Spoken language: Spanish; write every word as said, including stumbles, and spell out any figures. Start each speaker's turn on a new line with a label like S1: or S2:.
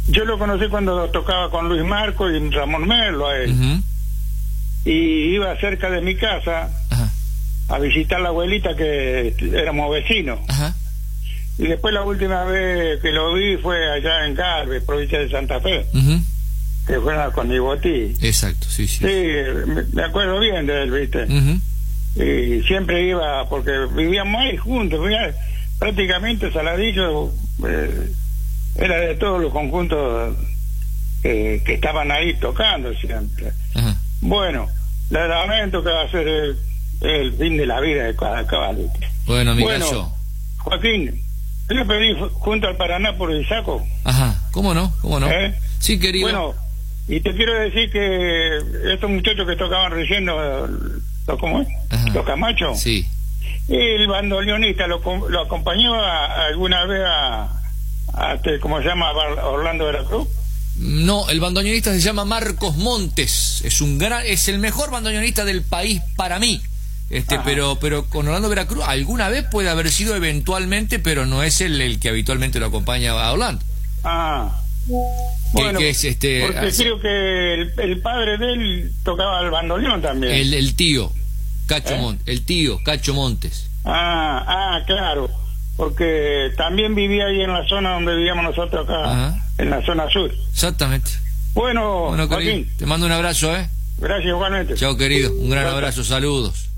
S1: yo lo conocí cuando tocaba con Luis Marco y Ramón Merlo a él.
S2: Uh-huh.
S1: Y iba cerca de mi casa
S2: Ajá.
S1: a visitar a la abuelita, que éramos vecinos.
S2: Ajá.
S1: Y después la última vez que lo vi fue allá en Galvez, provincia de Santa Fe,
S2: Uh-huh.
S1: que fue con Ibotí.
S2: Exacto, sí, sí.
S1: Sí, me, me acuerdo bien de él, ¿viste?
S2: Uh-huh.
S1: Y siempre iba, porque vivíamos ahí juntos, vivía, prácticamente Saladillo eh, era de todos los conjuntos que, que estaban ahí tocando siempre.
S2: Ajá.
S1: Bueno, le lamento que va a ser el, el fin de la vida de cada caballo.
S2: Bueno, amiga,
S1: Bueno,
S2: yo.
S1: Joaquín, yo le pedí junto al Paraná por el saco.
S2: Ajá, ¿cómo no? ¿Cómo no?
S1: ¿Eh?
S2: Sí, querido.
S1: Bueno, y te quiero decir que estos muchachos que tocaban recién, los, los, ¿cómo es?
S2: Ajá.
S1: Los Camacho,
S2: Sí.
S1: el bandoneonista lo, lo acompañó a, a alguna vez a, a este, ¿cómo se llama? Orlando Veracruz.
S2: No, el bandoneonista se llama Marcos Montes. Es un gran, es el mejor bandoneonista del país para mí. Este,
S1: Ajá.
S2: pero, pero con Orlando Veracruz alguna vez puede haber sido eventualmente, pero no es el, el que habitualmente lo acompaña a Orlando.
S1: Ah.
S2: Que,
S1: Bueno,
S2: que es este.
S1: porque
S2: así-
S1: creo que el, el padre de él tocaba el bandoneón también.
S2: el, el tío, Cacho
S1: ¿Eh?
S2: Montes, el tío, Cacho Montes.
S1: Ah, ah, claro, porque también vivía ahí en la zona donde vivíamos nosotros acá,
S2: Ajá.
S1: en la zona sur.
S2: Exactamente.
S1: Bueno,
S2: Bueno, querido,
S1: Joaquín,
S2: te mando un abrazo, ¿eh?
S1: gracias igualmente.
S2: Chao, querido. Un gran
S1: Chao, chao.
S2: abrazo, saludos.